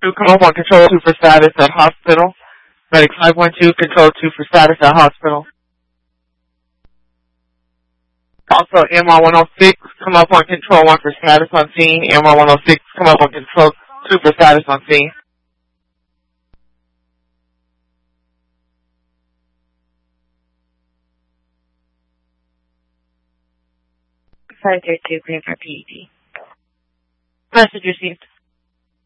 come up on control 2 for status at hospital. Medic 512, control 2 for status at hospital. Also, MR 106, come up on control 1 for status on scene. MR 106, come up on control 2 for status on scene. 532, clear for PED. Message received.